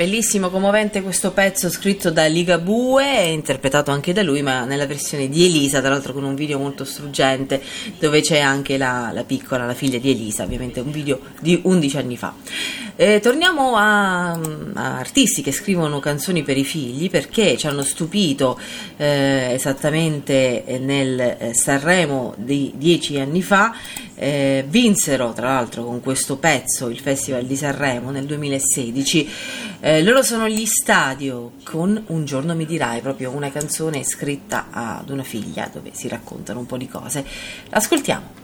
Bellissimo, commovente questo pezzo scritto da Ligabue, interpretato anche da lui, ma nella versione di Elisa, tra l'altro con un video molto struggente, dove c'è anche la piccola, la figlia di Elisa, ovviamente un video di 11 anni fa. Torniamo a artisti che scrivono canzoni per i figli, perché ci hanno stupito esattamente nel Sanremo di 10 anni fa. Vinsero tra l'altro con questo pezzo il Festival di Sanremo nel 2016. Loro sono gli Stadio con Un giorno mi dirai, proprio una canzone scritta ad una figlia dove si raccontano un po' di cose. L'ascoltiamo.